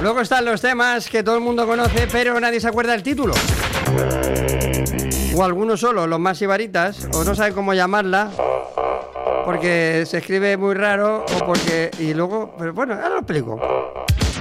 Luego están los temas que todo el mundo conoce, pero nadie se acuerda del título. O algunos solo, los más ibaritas, o no sabe cómo llamarla, porque se escribe muy raro, o porque... Y luego... Pero bueno, ahora lo explico.